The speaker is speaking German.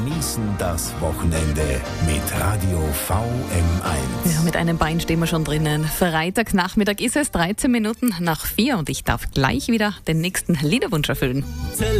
Genießen das Wochenende mit Radio VM1. Ja, mit einem Bein stehen wir schon drinnen. Freitagnachmittag ist es 13 Minuten nach 4 und ich darf gleich wieder den nächsten Liederwunsch erfüllen.